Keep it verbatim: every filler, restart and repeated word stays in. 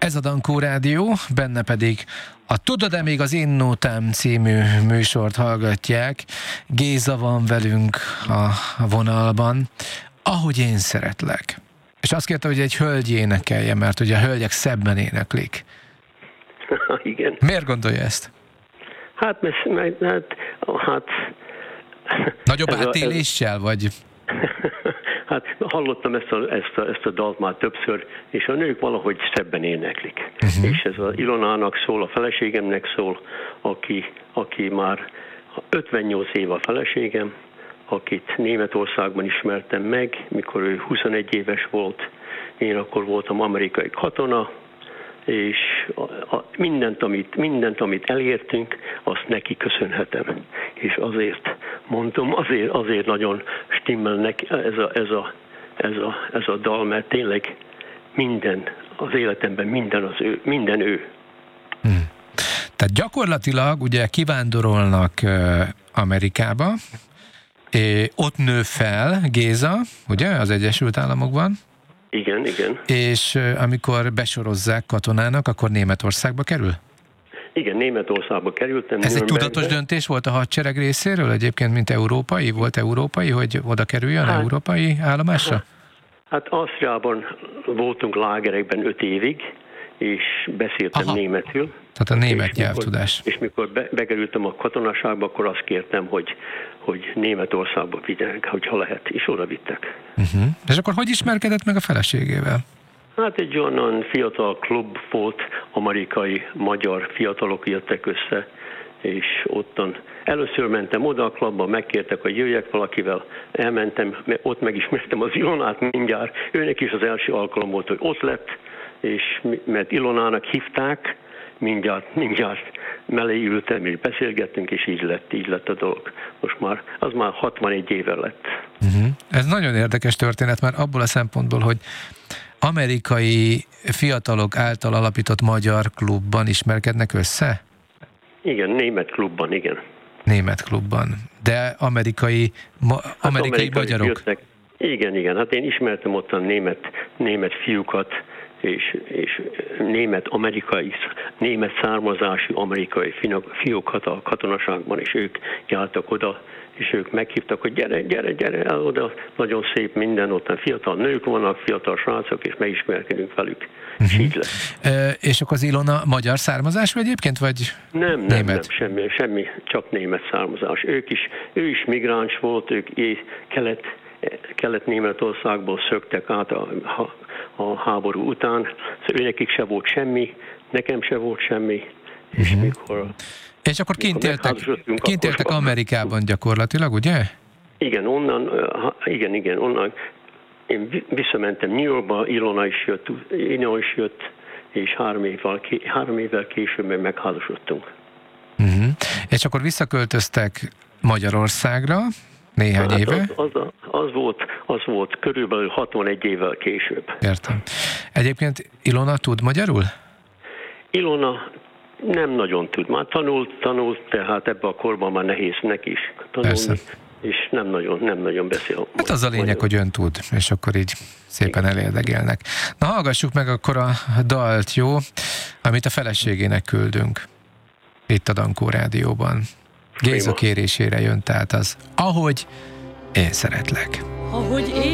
Ez a Dankó Rádió, benne pedig a Tudod-e még az Én Nótám című műsort hallgatják. Géza van velünk a vonalban. Ahogy én szeretlek. És azt kérte, hogy egy hölgy énekelje, mert ugye a hölgyek szebben éneklik. Igen. Miért gondolja ezt? Hát, mert, hát, hát nagyobb átéléssel, ez, vagy? Hát hallottam ezt a, ezt, a, ezt a dalt már többször, és a nők valahogy szebben éneklik. Uh-huh. És ez az Ilonának szól, a feleségemnek szól, aki, aki már ötvennyolc év a feleségem, akit Németországban ismertem meg, mikor ő huszonegy éves volt. Én akkor voltam amerikai katona, és a, a, mindent, amit, mindent, amit elértünk, azt neki köszönhetem. És azért mondtam, azért, azért nagyon stimmel neki ez a, ez, a, ez, a, ez a dal, mert tényleg minden, az életemben minden, az ő, minden ő. Hmm. Tehát gyakorlatilag ugye kivándorolnak Amerikába, ott nő fel Géza, ugye, az Egyesült Államokban. Igen, igen. És amikor besorozzák katonának, akkor Németországba kerül? Igen, Németországba kerültem. Ez egy tudatos döntés volt a hadsereg részéről egyébként, mint európai? Volt európai, hogy oda kerüljön hát, európai állomásra? Hát, hát Ausztriában voltunk lágerekben öt évig, és beszéltem Aha. németül. Tehát a német és nyelvtudás. Mikor, és mikor be, bekerültem a katonaságba, akkor azt kértem, hogy, hogy Németországba vigyenek, hogyha lehet, és oda vittek. Uh-huh. És akkor hogy ismerkedett meg a feleségével? Hát egy olyan fiatal klub volt, amerikai, magyar fiatalok jöttek össze, és ottan először mentem oda a klubba, megkértek, hogy jöjjek valakivel, elmentem, ott megismertem az Ilonát mindjárt, őnek is az első alkalom volt, hogy ott lett, és mert Ilonának hívták, mindjárt, mindjárt mellé ültem, és beszélgettünk, és így lett, így lett a dolog. Most már, az már hatvanegy éve lett. Uh-huh. Ez nagyon érdekes történet, mert abból a szempontból, hogy amerikai fiatalok által alapított magyar klubban ismerkednek össze? Igen, német klubban, igen. Német klubban. De amerikai, ma, hát amerikai, amerikai magyarok? Jöttek. Igen, igen. Hát én ismertem ott a német, német fiúkat, és, és német, amerikai, német származású amerikai fiúkat a katonaságban, és ők jártak oda, és ők meghívtak, hogy gyere, gyere, gyere el oda, nagyon szép minden, ott fiatal nők vannak, fiatal srácok, és megismerkedünk velük. Uh-huh. És így lesz. E, és akkor az Ilona magyar származású egyébként, vagy nem, nem, német? Nem, semmi, semmi, csak német származás. Ők is, ő is migráns volt, ők kelet, kelet-Németországból szöktek át a, a háború után, szóval őnekik se volt semmi, nekem se volt semmi, és uh-huh. mikor... És akkor kint éltek, kint éltek Amerikában gyakorlatilag, ugye? Igen, onnan, igen, igen, onnan én visszamentem New Yorkba, Ilona is jött, Ilona is jött, és három évvel, három évvel később megházasodtunk. Uh-huh. És akkor visszaköltöztek Magyarországra néhány hát éve? Az, az, az, volt, az volt körülbelül hatvanegy évvel később. Értem. Egyébként Ilona tud magyarul? Ilona nem nagyon tud. Már tanult, tanult, tehát ebben a korban már nehéz neki is tanulni. Persze. És nem nagyon, nem nagyon beszél. Hát az a lényeg, magyar. Hogy ön tud, és akkor így szépen elérdegélnek. Na, hallgassuk meg akkor a dalt, jó? Amit a feleségének küldünk. Itt a Dankó Rádióban. Géza kérésére jön, tehát az Ahogy én szeretlek. Ahogy én